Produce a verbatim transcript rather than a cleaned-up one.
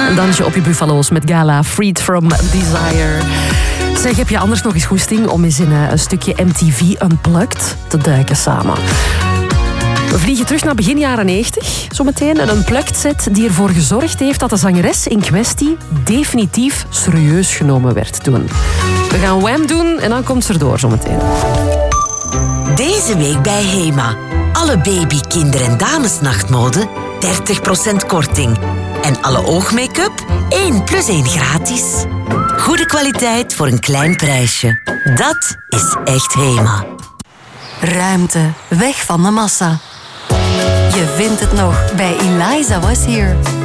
Een dansje op je buffalo's met Gala, Freed from Desire. Zeg, heb je anders nog eens goesting om eens in een stukje M T V Unplugged te duiken samen? We vliegen terug naar begin jaren negentig, zometeen. Een unplugged set die ervoor gezorgd heeft dat de zangeres in kwestie definitief serieus genomen werd toen. We gaan Wham doen en dan komt ze erdoor zometeen. Deze week bij Hema. Alle baby, kinder- en damesnachtmode dertig procent korting. En alle oogmake-up één plus één gratis. Goede kwaliteit voor een klein prijsje. Dat is echt Hema. Ruimte, weg van de massa. Je vindt het nog bij Eliza Was Here.